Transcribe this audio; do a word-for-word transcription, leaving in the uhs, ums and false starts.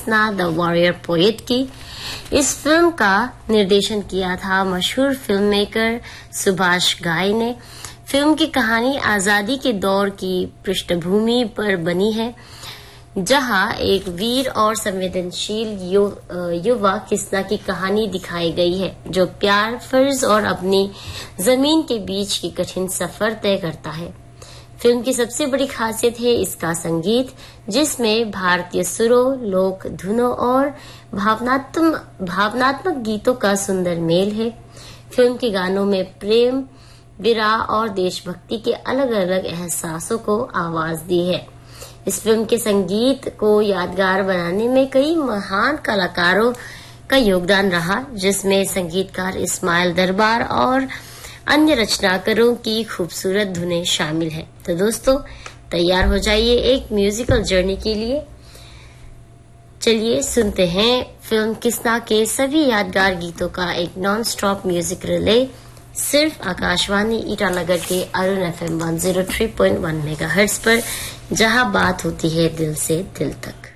Kisna the warrior poet की। इस film का निर्देशन किया था मशहूर फिल्म मेकर सुभाष घाई ने। फिल्म की कहानी आजादी के दौर की पृष्ठभूमि पर बनी है, जहां एक वीर और संवेदनशील यु, युवा किसना की कहानी दिखाई गई है, जो प्यार, फर्ज और अपनी जमीन के बीच की कठिन सफर तय करता है। फिल्म की सबसे बड़ी खासियत है इसका संगीत, जिसमें भारतीय सुरों, लोक धुनों और भावनात्मक भावनात्मक गीतों का सुंदर मेल है। फिल्म के गानों में प्रेम, विरह और देशभक्ति के अलग अलग एहसासों को आवाज दी है। इस फिल्म के संगीत को यादगार बनाने में कई महान कलाकारों का योगदान रहा, जिसमें संगीतकार इस्माइल दरबार और अन्य रचनाकारों की खूबसूरत धुनें शामिल हैं। तो दोस्तों, तैयार हो जाइए एक म्यूजिकल जर्नी के लिए। चलिए सुनते हैं फिल्म किसना के सभी यादगार गीतों का एक नॉन स्टॉप म्यूजिक रिले, सिर्फ आकाशवाणी ईटानगर के Arun F M one zero three point one megahertz पर, जहां बात होती है दिल से दिल तक।